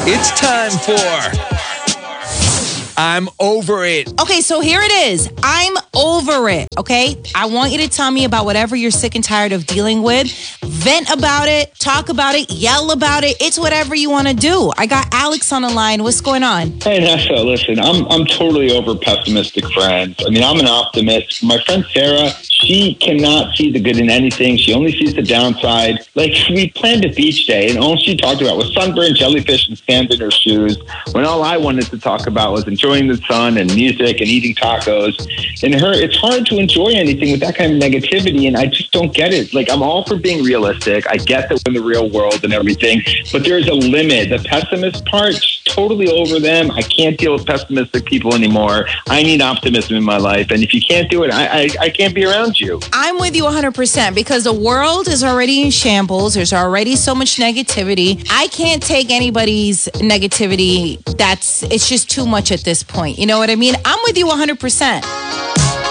It's time for I'm Over It. Okay, so here it is. I'm over it, okay? I want you to tell me about whatever you're sick and tired of dealing with. Vent about it, talk about it, yell about it. It's whatever you want to do. I got Alex on the line. What's going on? Hey, Nessa, listen, I'm totally over pessimistic friends. I mean, I'm an optimist. My friend Sarah, she cannot see the good in anything. She only sees the downside. Like, we planned a beach day, and all she talked about was sunburn, jellyfish, and sand in her shoes, when all I wanted to talk about was enjoying the sun and music and eating tacos. And it's hard to enjoy anything with that kind of negativity, and I just don't get it. Like, I'm all for being realistic. I get that we're in the real world and everything, but there's a limit. The pessimist part, totally over them. I can't deal with pessimistic people anymore. I need optimism in my life, and if you can't do it, I can't be around you. I'm with you 100% because the world is already in shambles. There's already so much negativity. I can't take anybody's negativity. It's just too much at this point. You know what I mean? I'm with you 100%.